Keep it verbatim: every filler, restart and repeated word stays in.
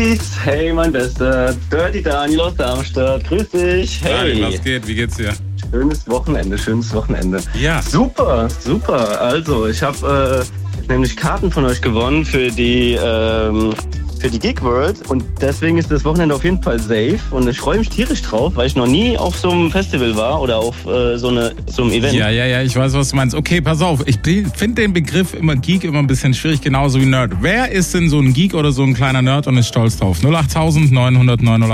Hey, mein Bester, Dirty Daniel aus Darmstadt, grüß dich. Hey. Hi, was geht? Wie geht's dir? Schönes Wochenende, schönes Wochenende. Ja. Super, super. Also, ich habe äh, nämlich Karten von euch gewonnen für die ähm, für die Gig World und deswegen ist das Wochenende auf jeden Fall safe und ich freue mich tierisch drauf, weil ich noch nie auf so einem Festival war oder auf äh, so, eine, so einem Event. Ja, ja, ja, ich weiß, was du meinst. Okay, pass auf, ich finde den Begriff immer Geek immer ein bisschen schwierig, genauso wie Nerd. Wer ist denn so ein Geek oder so ein kleiner Nerd und ist stolz drauf? null acht neun null null neun null